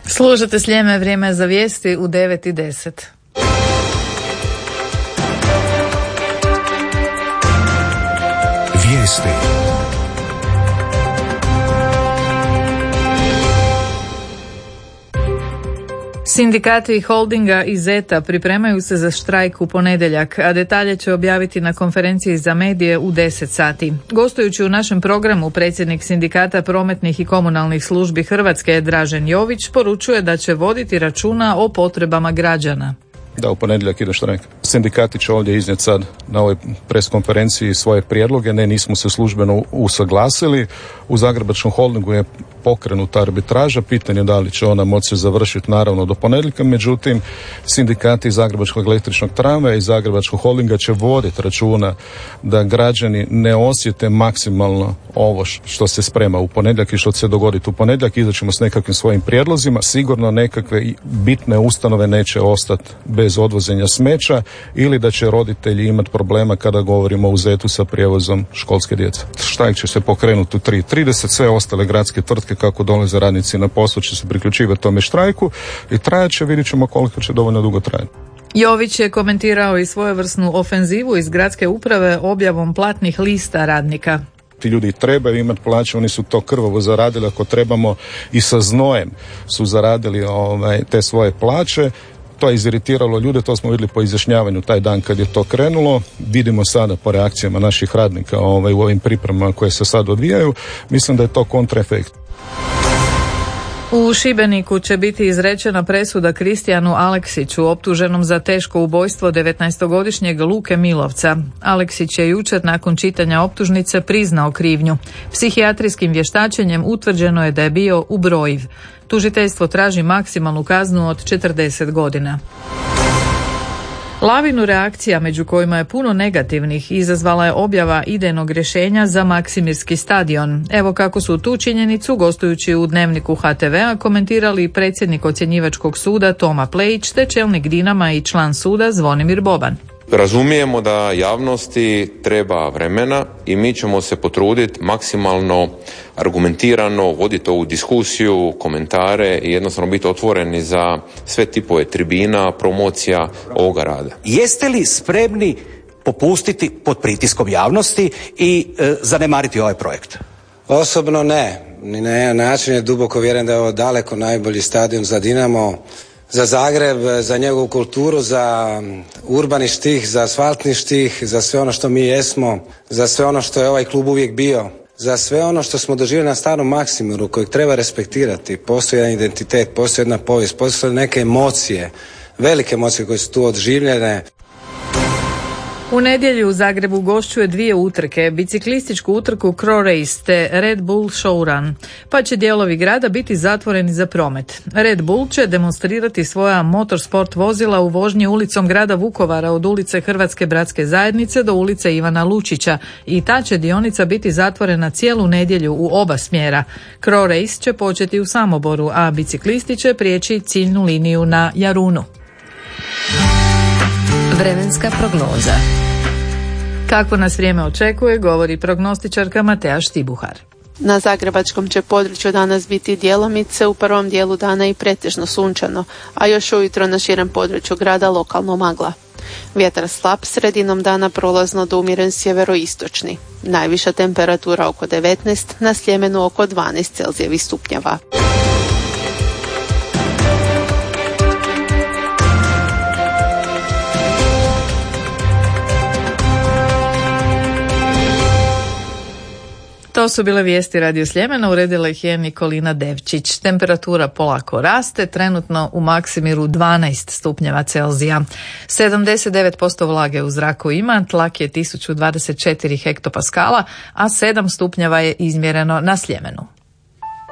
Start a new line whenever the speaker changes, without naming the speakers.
Slušate Sljeme, vrijeme za vijesti u 9:10.
Vijesti.
Sindikati Holdinga i Zeta pripremaju se za štrajk u ponedjeljak, a detalje će objaviti na konferenciji za medije u 10 sati. Gostujući u našem programu, predsjednik Sindikata prometnih i komunalnih službi Hrvatske Dražen Jović poručuje da će voditi računa o potrebama građana.
Da, u ponedjeljak ide štrajk. Sindikati će ovdje iznijeti sad na ovoj pres konferenciji svoje prijedloge. Nismo se službeno usaglasili. U Zagrebačkom holdingu je pokrenuta arbitraža. Pitanje da li će ona moći završiti naravno do ponedjeljka. Međutim, sindikati Zagrebačkog električnog tramvaja i Zagrebačkog holdinga će voditi računa da građani ne osjete maksimalno ovo što se sprema u ponedjeljak i što će se dogoditi u ponedjeljak. Izaćemo s nekakvim svojim prijedlozima. Sigurno nekakve bitne ustanove neće ostati bez odvoženja smeća ili da će roditelji imati problema kada govorimo o Zetu sa prijevozom školske djece. Štrajk će se pokrenuti u 3:30, sve ostale gradske tvrtke kako dolaze radnici na posao će se priključivati tome štrajku i trajat će, vidjet ćemo koliko će dovoljno dugo trajati.
Jović je komentirao i svojevrsnu ofenzivu iz gradske uprave objavom platnih lista radnika.
Ti ljudi trebaju imati plaće, oni su to krvavo zaradili, ako trebamo i sa znojem su zaradili te svoje plaće. To je iziritiralo ljude, to smo vidjeli po izjašnjavanju taj dan kad je to krenulo. Vidimo sada po reakcijama naših radnika u ovim pripremama koje se sad odvijaju. Mislim da je to kontraefekt.
U Šibeniku će biti izrečena presuda Kristijanu Aleksiću, optuženom za teško ubojstvo 19-godišnjeg Luke Milovca. Aleksić je jučer nakon čitanja optužnice priznao krivnju. Psihijatrijskim vještačenjem utvrđeno je da je bio ubrojiv. Tužiteljstvo traži maksimalnu kaznu od 40 godina. Lavinu reakcija, među kojima je puno negativnih, izazvala je objava idejnog rješenja za Maksimirski stadion. Evo kako su tu činjenicu, gostujući u Dnevniku HTV-a, komentirali predsjednik ocjenjivačkog suda Toma Plejić te čelnik Dinama i član suda Zvonimir Boban.
Razumijemo da javnosti treba vremena i mi ćemo se potruditi maksimalno argumentirano voditi ovu diskusiju, komentare i jednostavno biti otvoreni za sve tipove tribina, promocija ovoga rada.
Jeste li spremni popustiti pod pritiskom javnosti i zanemariti ovaj projekt?
Osobno ne. Ni na jedan način je duboko vjeren da je ovo daleko najbolji stadion za Dinamo, za Zagreb, za njegovu kulturu, za urbani štih, za asfaltni štih, za sve ono što mi jesmo, za sve ono što je ovaj klub uvijek bio, za sve ono što smo doživjeli na starom Maksimiru kojeg treba respektirati. Postoji jedan identitet, postoji jedna povijest, postoje neke emocije, velike emocije koje su tu odživljene.
U nedjelju u Zagrebu gošćuje 2 utrke, biciklističku utrku Crow Race te Red Bull Showrun, pa će dijelovi grada biti zatvoreni za promet. Red Bull će demonstrirati svoja motorsport vozila u vožnji ulicom grada Vukovara od ulice Hrvatske bratske zajednice do ulice Ivana Lučića i ta će dionica biti zatvorena cijelu nedjelju u oba smjera. Crow Race će početi u Samoboru, a biciklisti će prijeći ciljnu liniju na Jarunu.
Vremenska prognoza.
Kako nas vrijeme očekuje, govori prognostičarka Matea Štibuhar.
Na zagrebačkom će području danas biti djelomice, u prvom dijelu dana i pretežno sunčano, a još ujutro na širem području grada lokalno magla. Vjetar slab, sredinom dana prolazno do umjeren sjeveroistočni. Najviša temperatura oko 19, na Sljemenu oko 12 Celzijevih stupnjeva.
To su bile vijesti Radio Sljemena, uredila ih je Nikolina Devčić. Temperatura polako raste, trenutno u Maksimiru 12 stupnjeva Celzija. 79% vlage u zraku ima, tlak je 1024 hektopaskala, a 7 stupnjeva je izmjereno na Sljemenu.